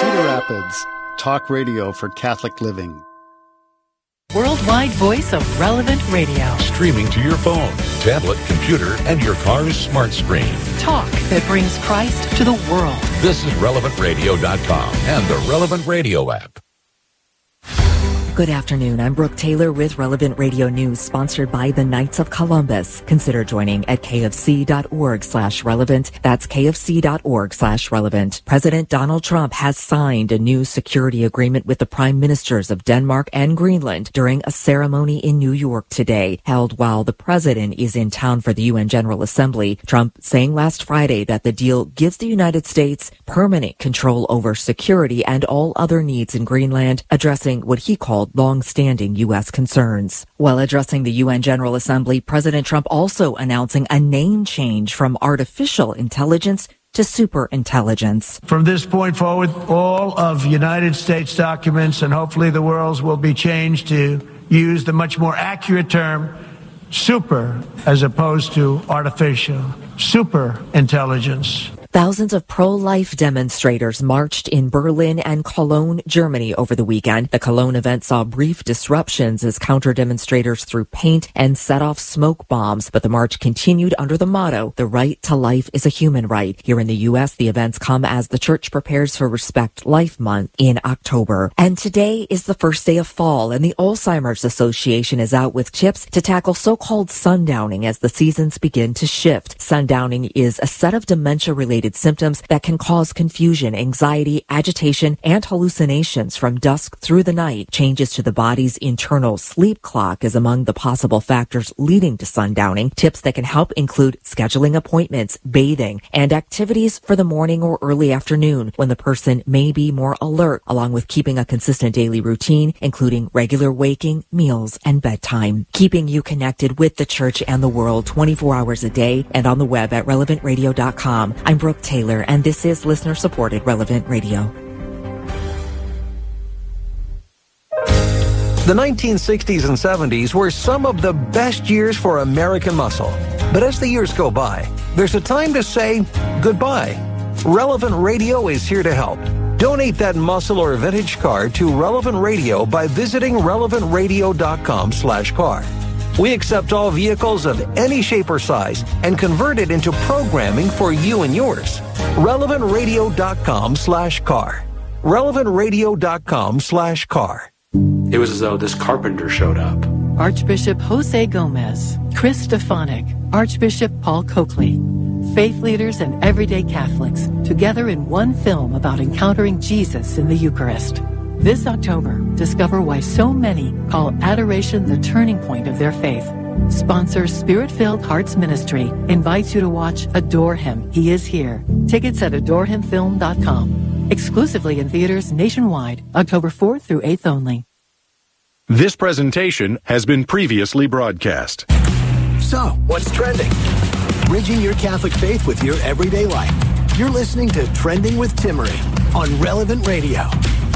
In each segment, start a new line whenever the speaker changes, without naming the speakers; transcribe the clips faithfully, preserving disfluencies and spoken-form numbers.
Cedar Rapids, talk radio for Catholic living.
Worldwide voice of Relevant Radio.
Streaming to your phone, tablet, computer, and your car's smart screen.
Talk that brings Christ to the world.
This is relevant radio dot com and the Relevant Radio app.
Good afternoon. I'm Brooke Taylor with Relevant Radio News, sponsored by the Knights of Columbus. Consider joining at kfc.org slash relevant. That's kfc.org slash relevant. President Donald Trump has signed a new security agreement with the prime ministers of Denmark and Greenland during a ceremony in New York today, held while the president is in town for the U N General Assembly. Trump saying last Friday that the deal gives the United States permanent control over security and all other needs in Greenland, addressing what he called long-standing U S concerns. While addressing the U N General Assembly, President Trump also announcing a name change from artificial intelligence to superintelligence.
From this point forward, all of United States documents and hopefully the world's will be changed to use the much more accurate term super as opposed to artificial. Superintelligence.
Thousands of pro-life demonstrators marched in Berlin and Cologne, Germany over the weekend. The Cologne event saw brief disruptions as counter-demonstrators threw paint and set off smoke bombs, but the march continued under the motto, "The right to life is a human right." Here in the U S, the events come as the church prepares for Respect Life Month in October. And today is the first day of fall, and the Alzheimer's Association is out with tips to tackle so-called sundowning as the seasons begin to shift. Sundowning is a set of dementia-related symptoms that can cause confusion, anxiety, agitation, and hallucinations from dusk through the night. Changes to the body's internal sleep clock is among the possible factors leading to sundowning. Tips that can help include scheduling appointments, bathing, and activities for the morning or early afternoon when the person may be more alert, along with keeping a consistent daily routine, including regular waking, meals, and bedtime. Keeping you connected with the church and the world twenty-four hours a day and on the web at relevant radio dot com. I'm Brooke Taylor, and this is listener-supported Relevant Radio.
The nineteen sixties and seventies were some of the best years for American muscle. But as the years go by, there's a time to say goodbye. Relevant Radio is here to help. Donate that muscle or vintage car to Relevant Radio by visiting relevant radio dot com slash car. We accept all vehicles of any shape or size and convert it into programming for you and yours. relevant radio dot com slash car. relevant radio dot com slash car.
It was as though this carpenter showed up.
Archbishop Jose Gomez, Chris Stefanik, Archbishop Paul Coakley. Faith leaders and everyday Catholics together in one film about encountering Jesus in the Eucharist. This October, discover why so many call adoration the turning point of their faith. Sponsor Spirit-Filled Hearts Ministry invites you to watch Adore Him, He Is Here. Tickets at adore him film dot com. Exclusively in theaters nationwide, October fourth through eighth only.
This presentation has been previously broadcast.
So, what's trending? Bridging your Catholic faith with your everyday life. You're listening to Trending with Timmerie on Relevant Radio.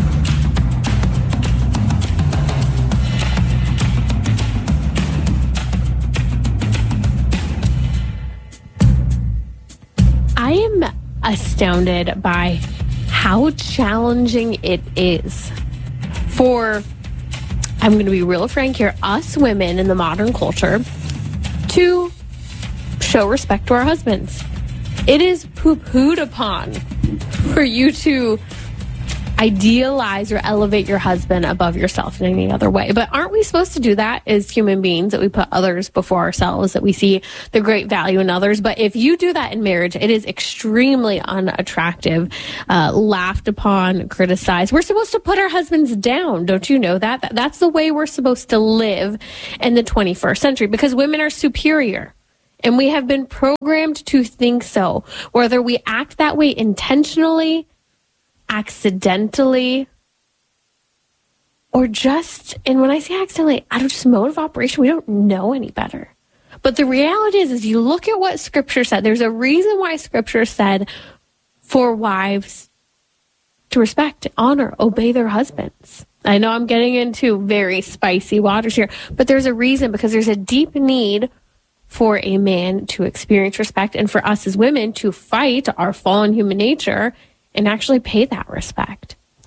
I am astounded by how challenging it is for, I'm going to be real frank here, us women in the modern culture to show respect to our husbands. It is poo-pooed upon for you to idealize or elevate your husband above yourself in any other way. But aren't we supposed to do that as human beings, that we put others before ourselves, that we see the great value in others? But if you do that in marriage, it is extremely unattractive, uh, laughed upon, criticized. We're supposed to put our husbands down. Don't you know that? That's the way we're supposed to live in the twenty-first century, because women are superior. And we have been programmed to think so, whether we act that way intentionally, accidentally, or just, and when I say accidentally, out of just mode of operation, we don't know any better. But the reality is, is you look at what Scripture said. There's a reason why Scripture said for wives to respect, honor, obey their husbands. I know I'm getting into very spicy waters here, but there's a reason, because there's a deep need for a man to experience respect, and for us as women to fight our fallen human nature and actually pay that respect.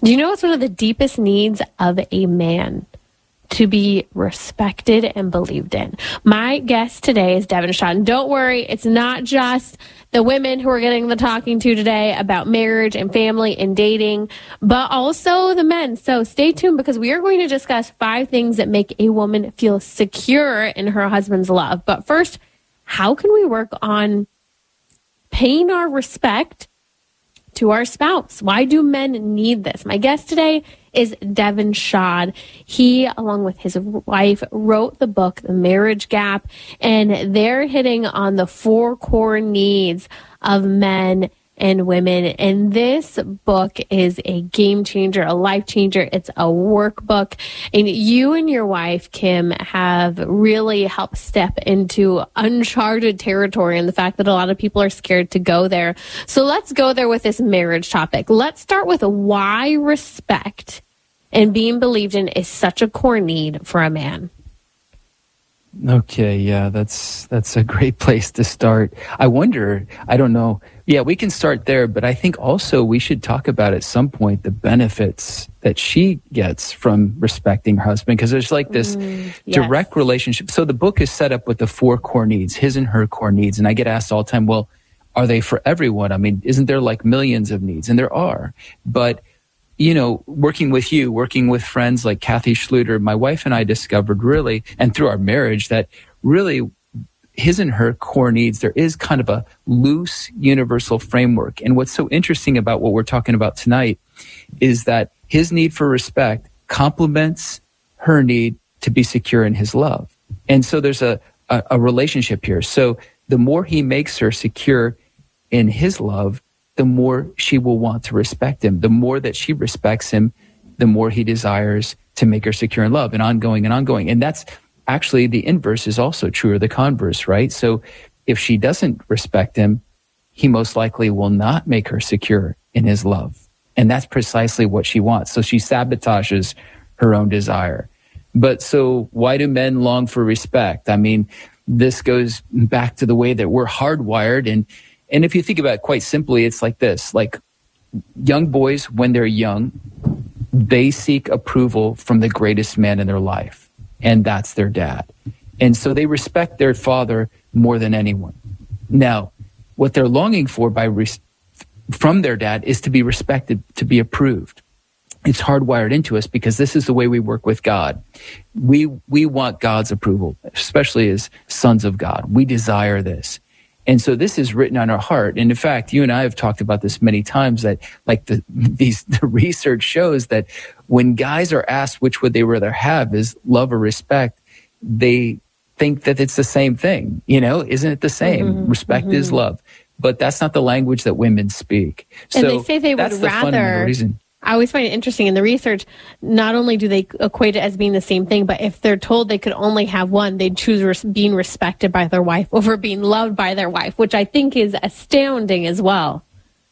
Do you know it's one of the deepest needs of a man? To be respected and believed in. My guest today is Devin Shad. And don't worry, it's not just the women who are getting the talking to today about marriage and family and dating, but also the men. So stay tuned, because we are going to discuss five things that make a woman feel secure in her husband's love. But first, how can we work on paying our respect to our spouse? Why do men need this? My guest today is Devin Shad. He, along with his wife, wrote the book, The Marriage Gap, and they're hitting on the four core needs of men and women. And this book is a game changer, a life changer. It's a workbook. And you and your wife, Kim, have really helped step into uncharted territory, and the fact that a lot of people are scared to go there. So let's go there with this marriage topic. Let's start with why respect and being believed in is such a core need for a man.
Okay, yeah, that's that's a great place to start. I wonder, I don't know. Yeah, we can start there, but I think also we should talk about at some point the benefits that she gets from respecting her husband, because there's like this mm, yes. direct relationship. So the book is set up with the four core needs, his and her core needs. And I get asked all the time, well, are they for everyone? I mean, isn't there like millions of needs? And there are. But, you know, working with you, working with friends like Kathy Schluter, my wife and I discovered really, and through our marriage, that really his and her core needs, there is kind of a loose universal framework. And what's so interesting about what we're talking about tonight is that his need for respect complements her need to be secure in his love. And so there's a, a, a relationship here. So the more he makes her secure in his love, the more she will want to respect him. The more that she respects him, the more he desires to make her secure in love, and ongoing and ongoing. And that's actually the inverse is also true, or the converse, right? So if she doesn't respect him, he most likely will not make her secure in his love. And that's precisely what she wants. So she sabotages her own desire. But so why do men long for respect? I mean, this goes back to the way that we're hardwired. And, and if you think about it quite simply, it's like this, like young boys, when they're young, they seek approval from the greatest man in their life. And that's their dad. And so they respect their father more than anyone. Now, what they're longing for by res- from their dad is to be respected, to be approved. It's hardwired into us because this is the way we work with God. We we want God's approval, especially as sons of God. We desire this. And so this is written on our heart. And in fact, you and I have talked about this many times, that like the these the research shows that when guys are asked which would they rather have, is love or respect, they think that it's the same thing. You know, isn't it the same? Mm-hmm. Respect mm-hmm. is love. But that's not the language that women speak.
And
so
they say they would
that's the
rather,
fundamental reason.
I always find it interesting in the research, not only do they equate it as being the same thing, but if they're told they could only have one, they'd choose res- being respected by their wife over being loved by their wife, which I think is astounding as well.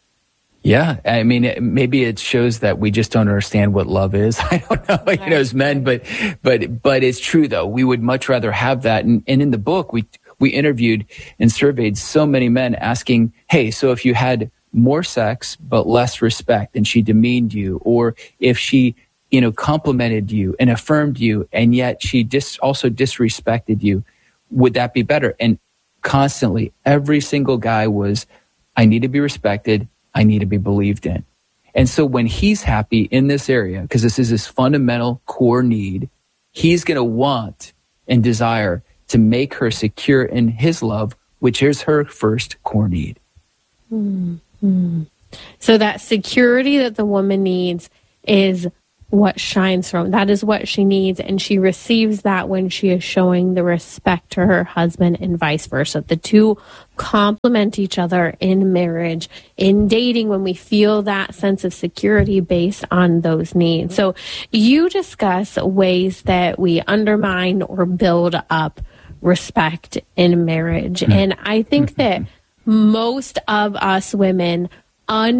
Yeah, I mean, it, maybe it shows that we just don't understand what love is. I don't know, you know, as men, but but but it's true though. We would much rather have that. And, and in the book, we we interviewed and surveyed so many men asking, "Hey, so if you had more sex but less respect and she demeaned you, or if she, you know, complimented you and affirmed you and yet she dis- also disrespected you, would that be better?" And constantly, every single guy was, "I need to be respected. I need to be believed in." And so when he's happy in this area, because this is his fundamental core need, he's going to want and desire to make her secure in his love, which is her first core need.
Mm-hmm. So that security that the woman needs is what shines from. That is what she needs, and she receives that when she is showing the respect to her husband, and vice versa. The two complement each other in marriage, in dating, when we feel that sense of security based on those needs. So you discuss ways that we undermine or build up respect in marriage. Mm-hmm. And I think that most of us women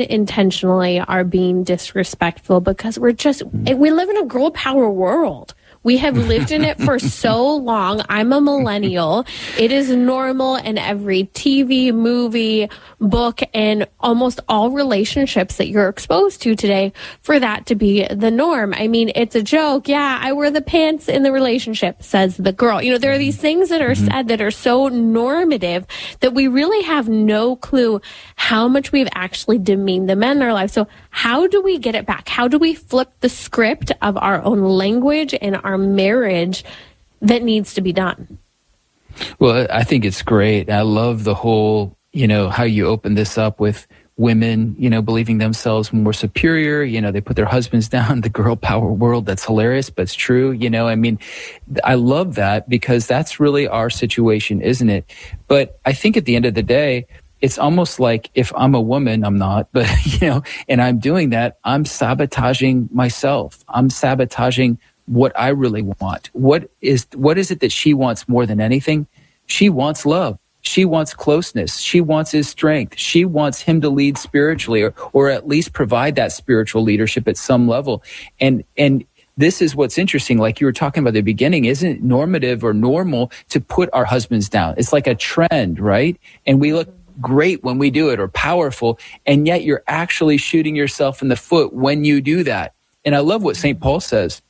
unintentionally are being disrespectful because we're just, we live in a girl power world. We have lived in it for so long. I'm a millennial. It is normal in every T V, movie, book, and almost all relationships that you're exposed to today for that to be the norm. I mean, it's a joke. Yeah, I wear the pants in the relationship, says the girl. You know, there are these things that are mm-hmm. said that are so normative that we really have no clue how much we've actually demeaned the men in our lives. So how do we get it back? How do we flip the script of our own language and our marriage that needs to be done?
Well, I think it's great. I love the whole, you know, how you open this up with women, you know, believing themselves more superior. You know, they put their husbands down, the girl power world. That's hilarious, but it's true. You know, I mean, I love that because that's really our situation, isn't it? But I think at the end of the day, it's almost like if I'm a woman, I'm not, but, you know, and I'm doing that, I'm sabotaging myself. I'm sabotaging what I really want. What is, what is it that she wants more than anything? She wants love. She wants closeness. She wants his strength. She wants him to lead spiritually or, or at least provide that spiritual leadership at some level. And, and this is what's interesting. Like you were talking about at the beginning, isn't it normative or normal to put our husbands down? It's like a trend, right? And we look great when we do it or powerful. And yet you're actually shooting yourself in the foot when you do that. And I love what Saint Paul says.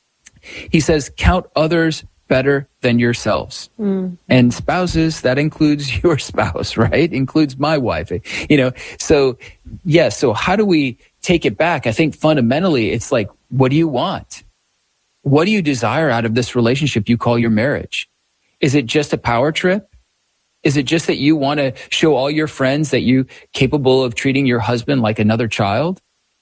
He says, count others better than yourselves. Mm. And spouses, that includes your spouse, right? Includes my wife, you know? So yes. Yeah, so how do we take it back? I think fundamentally it's like, what do you want? What do you desire out of this relationship you call your marriage? Is it just a power trip? Is it just that you want to show all your friends that you're capable of treating your husband like another child?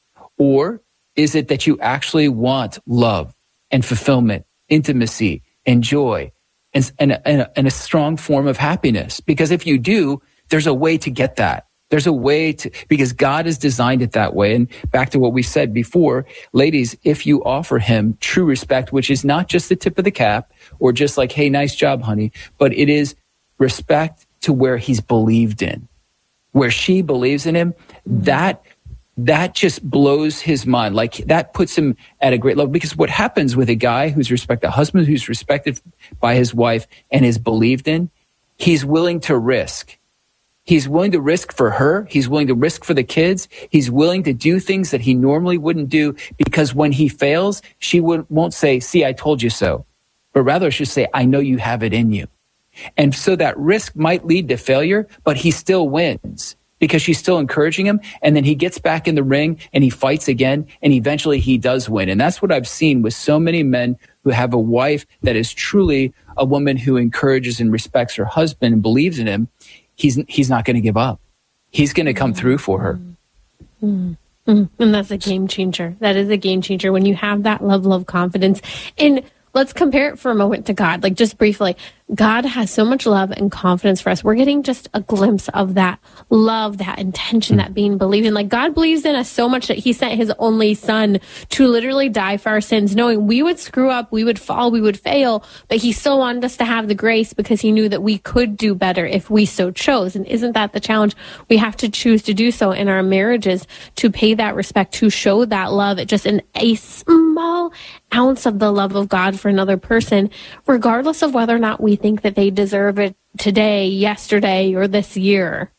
Or is it that you actually want love and fulfillment, intimacy, and joy, and, and, and, and a strong form of happiness? Because if you do, there's a way to get that. There's a way to, because God has designed it that way. And back to what we said before, ladies, if you offer him true respect, which is not just the tip of the cap or just like, hey, nice job, honey, but it is respect to where he's believed in, where she believes in him, that that just blows his mind. Like that puts him at a great level. Because what happens with a guy who's respected, a husband who's respected by his wife and is believed in, he's willing to risk. He's willing to risk for her. He's willing to risk for the kids. He's willing to do things that he normally wouldn't do, because when he fails, she would, won't say, see, I told you so, but rather she'll say, I know you have it in you. And so that risk might lead to failure, but he still wins because she's still encouraging him. And then he gets back in the ring and he fights again. And eventually he does win. And that's what I've seen with so many men who have a wife that is truly a woman who encourages and respects her husband and believes in him. He's, he's not going to give up. He's going to come through for her.
Mm-hmm. Mm-hmm. And that's a game changer. That is a game changer when you have that level of confidence. And let's compare it for a moment to God, like just briefly. God has so much love and confidence for us. We're getting just a glimpse of that love, that intention, that being believed in. Like God believes in us so much that he sent his only son to literally die for our sins, knowing we would screw up, we would fall, we would fail, but he still wanted us to have the grace because he knew that we could do better if we so chose. And isn't that the challenge? We have to choose to do so in our marriages, to pay that respect, to show that love, just in a small ounce of the love of God for another person, regardless of whether or not we think that they deserve it today, yesterday, or this year.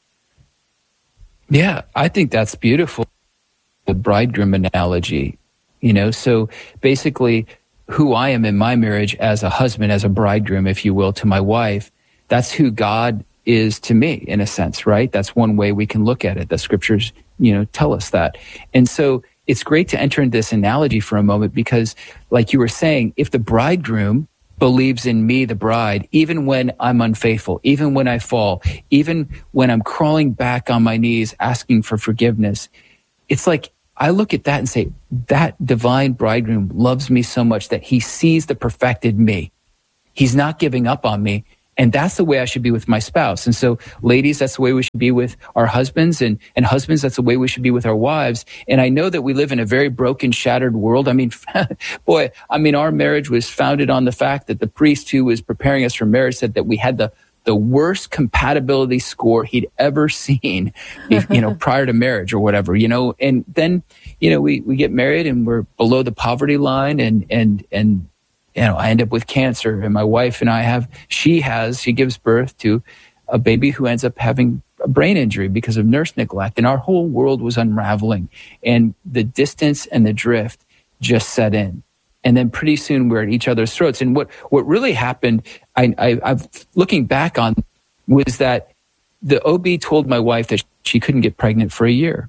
Yeah, I think that's beautiful. The bridegroom analogy, you know, so basically who I am in my marriage as a husband, as a bridegroom, if you will, to my wife, that's who God is to me, in a sense, right? That's one way we can look at it. The scriptures, you know, tell us that. And so it's great to enter into this analogy for a moment because, like you were saying, if the bridegroom believes in me, the bride, even when I'm unfaithful, even when I fall, even when I'm crawling back on my knees asking for forgiveness, it's like I look at that and say, that divine bridegroom loves me so much that he sees the perfected me. He's not giving up on me. And that's the way I should be with my spouse. And so, ladies, that's the way we should be with our husbands, and, and husbands, that's the way we should be with our wives. And I know that we live in a very broken, shattered world. I mean, boy, I mean, our marriage was founded on the fact that the priest who was preparing us for marriage said that we had the, the worst compatibility score he'd ever seen, you know, prior to marriage or whatever, you know. And then, you know, we, we get married and we're below the poverty line, and, and, and, you know, I end up with cancer, and my wife and I have, she has, she gives birth to a baby who ends up having a brain injury because of nurse neglect. And our whole world was unraveling, and the distance and the drift just set in. And then pretty soon we're at each other's throats. And what, what really happened, I, I, I've looking back on, was that the O B told my wife that she couldn't get pregnant for a year.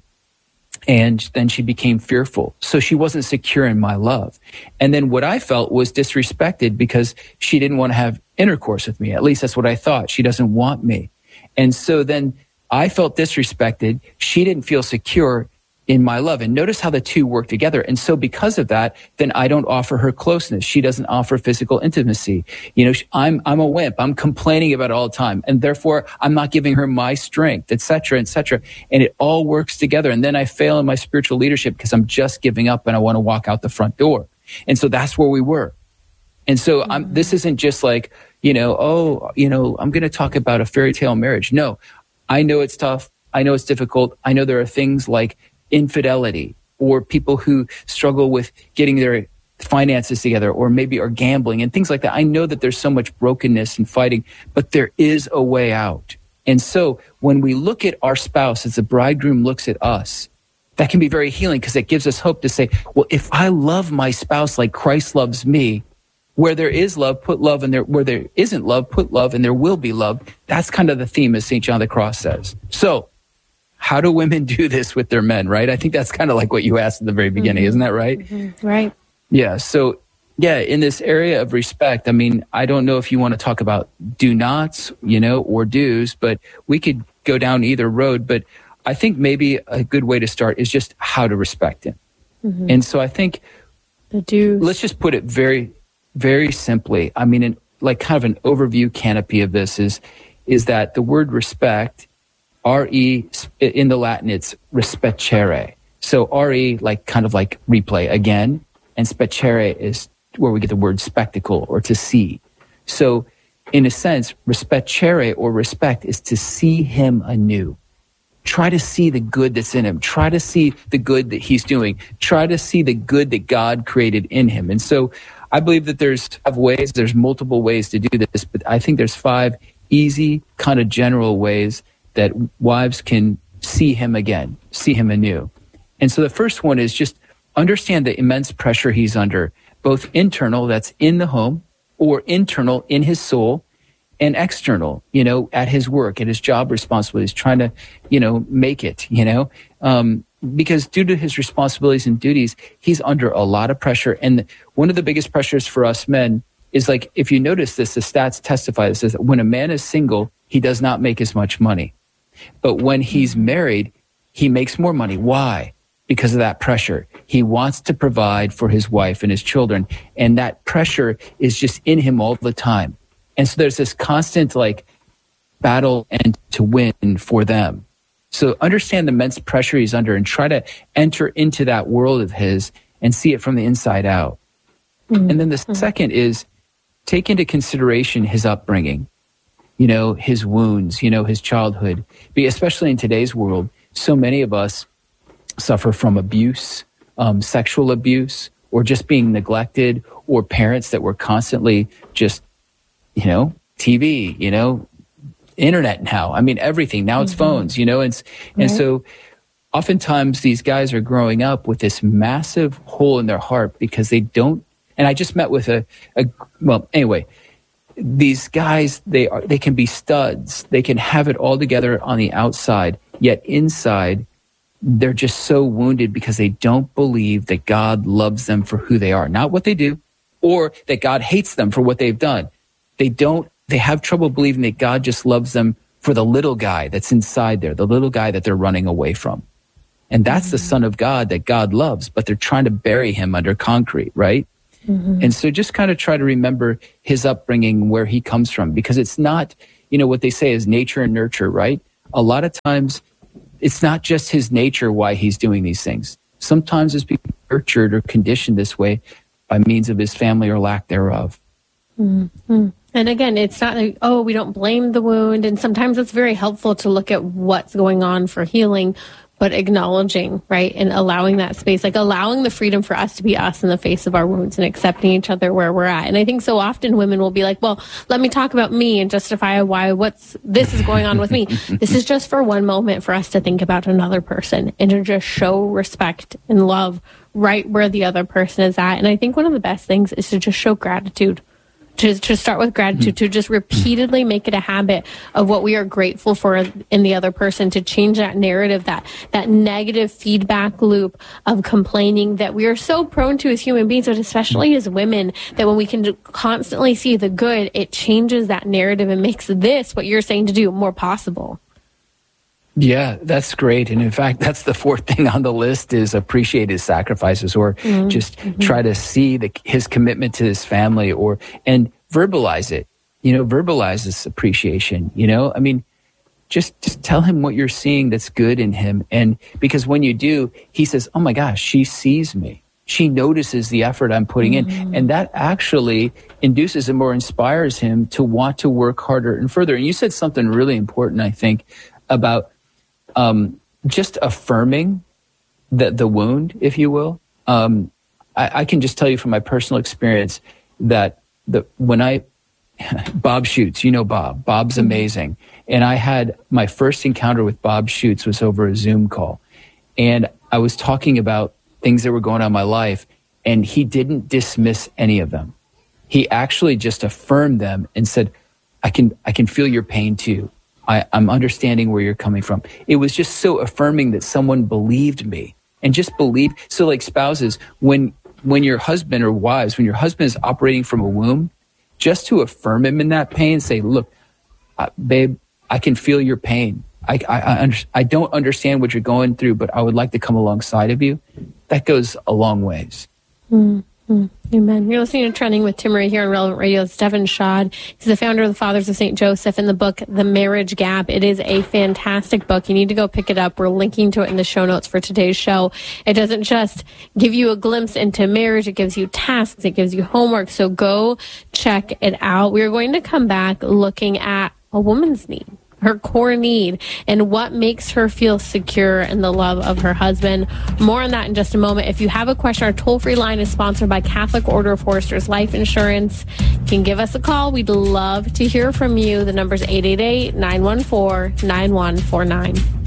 And then she became fearful. So she wasn't secure in my love. And then what I felt was disrespected because she didn't want to have intercourse with me. At least that's what I thought. She doesn't want me. And so then I felt disrespected. She didn't feel secure in my love. And notice how the two work together. And so because of that, then I don't offer her closeness. She doesn't offer physical intimacy. You know, I'm, I'm a wimp. I'm complaining about it all the time. And therefore I'm not giving her my strength, et cetera, et cetera. And it all works together. And then I fail in my spiritual leadership because I'm just giving up and I want to walk out the front door. And so that's where we were. And so I'm, this isn't just like, you know, oh, you know, I'm going to talk about a fairy tale marriage. No, I know it's tough. I know it's difficult. I know there are things like infidelity, or people who struggle with getting their finances together, or maybe are gambling and things like that. I know that there's so much brokenness and fighting, but there is a way out. And so when we look at our spouse as the bridegroom looks at us, that can be very healing, because it gives us hope to say, well, if I love my spouse like Christ loves me, where there is love, put love, and there, where there isn't love, put love, and there will be love. That's kind of the theme, as Saint John the Cross says. So how do women do this with their men, right? I think that's kind of like what you asked at the very beginning. Mm-hmm. Isn't that right?
Mm-hmm. Right.
Yeah. So, yeah, in this area of respect, I mean, I don't know if you want to talk about do nots, you know, or do's, but we could go down either road. But I think maybe a good way to start is just how to respect him. Mm-hmm. And so I think
the do's.
Let's just put it very, very simply. I mean, in, like kind of an overview canopy of this is, is that the word respect, R E, in the Latin, it's respecere. So R E, like kind of like replay again, and specere is where we get the word spectacle, or to see. So in a sense, respecere or respect is to see him anew. Try to see the good that's in him. Try to see the good that he's doing. Try to see the good that God created in him. And so I believe that there's five ways, there's multiple ways to do this, but I think there's five easy, kind of general ways that wives can see him again, see him anew. And so the first one is just understand the immense pressure he's under, both internal, that's in the home, or internal in his soul, and external, you know, at his work, at his job responsibilities, trying to, you know, make it, you know, um, because due to his responsibilities and duties, he's under a lot of pressure. And one of the biggest pressures for us men is, like, if you notice this, the stats testify this, is that when a man is single, he does not make as much money. But when he's married, he makes more money. Why? Because of that pressure. He wants to provide for his wife and his children. And that pressure is just in him all the time. And so there's this constant like battle and to win for them. So understand the immense pressure he's under and try to enter into that world of his and see it from the inside out. Mm-hmm. And then the mm-hmm. second is take into consideration his upbringing. You know, his wounds, you know, his childhood. Especially in today's world, so many of us suffer from abuse, um, sexual abuse, or just being neglected, or parents that were constantly just, you know, T V, you know, internet now. I mean, everything. Now it's mm-hmm. phones, you know, and, and right. so oftentimes these guys are growing up with this massive hole in their heart because they don't, and I just met with a, a well, anyway, these guys, they are, they can be studs. They can have it all together on the outside, yet inside, they're just so wounded because they don't believe that God loves them for who they are, not what they do, or that God hates them for what they've done. They don't, they have trouble believing that God just loves them for the little guy that's inside there, the little guy that they're running away from. And that's mm-hmm. the Son of God that God loves, but they're trying to bury him under concrete, right? Mm-hmm. And so just kind of try to remember his upbringing, where he comes from, because it's not, you know, what they say is nature and nurture, right? A lot of times it's not just his nature why he's doing these things. Sometimes it's being nurtured or conditioned this way by means of his family or lack thereof.
Mm-hmm. And again, it's not like, oh, we don't blame the wound. And sometimes it's very helpful to look at what's going on for healing. but acknowledging, right, and allowing that space, like allowing the freedom for us to be us in the face of our wounds and accepting each other where we're at. And I think so often women will be like, well, let me talk about me and justify why what's this is going on with me. This is just for one moment for us to think about another person and to just show respect and love right where the other person is at. And I think one of the best things is to just show gratitude. To, to start with gratitude, to just repeatedly make it a habit of what we are grateful for in the other person, to change that narrative, that that negative feedback loop of complaining that we are so prone to as human beings, but especially as women, that when we can constantly see the good, it changes that narrative and makes this, what you're saying to do, more possible.
Yeah, that's great. And in fact, that's the fourth thing on the list is appreciate his sacrifices, or mm-hmm. just mm-hmm. try to see the, his commitment to his family, or, and verbalize it, you know, verbalize this appreciation, you know, I mean, just, just tell him what you're seeing that's good in him. And because when you do, he says, oh my gosh, she sees me. She notices the effort I'm putting mm-hmm. in. And that actually induces him or inspires him to want to work harder and further. And you said something really important, I think, about Um, just affirming the, the wound, if you will. Um, I, I can just tell you from my personal experience that the, when I, Bob Schutz, you know Bob, Bob's amazing. And I had my first encounter with Bob Schutz was over a Zoom call. And I was talking about things that were going on in my life, and he didn't dismiss any of them. He actually just affirmed them and said, I can, I can feel your pain too. I, I'm understanding where you're coming from. It was just so affirming that someone believed me and just believed. So like spouses, when, when your husband or wives, when your husband is operating from a womb, just to affirm him in that pain, say, look, uh, babe, I can feel your pain. I, I, I, under, I don't understand what you're going through, but I would like to come alongside of you. That goes a long ways.
Mm. Mm, amen. You're listening to Trending with Timmerie here on Relevant Radio. It's Stephen Schad. He's the founder of the Fathers of Saint Joseph. In the book, The Marriage Gap, it is a fantastic book. You need to go pick it up. We're linking to it in the show notes for today's show. It doesn't just give you a glimpse into marriage. It gives you tasks. It gives you homework. So go check it out. We are going to come back looking at a woman's need, her core need, and what makes her feel secure in the love of her husband. More on that in just a moment. If you have a question, our toll-free line is sponsored by Catholic Order of Foresters Life Insurance. You can give us a call. We'd love to hear from you. The number's eight eight eight, nine one four, nine one four nine.